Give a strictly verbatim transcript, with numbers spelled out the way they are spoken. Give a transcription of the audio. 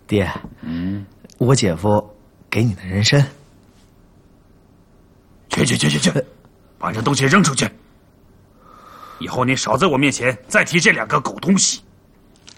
爹，嗯，我姐夫给你的人参。 去去去去去，把这东西扔出去！以后你少在我面前再提这两个狗东西。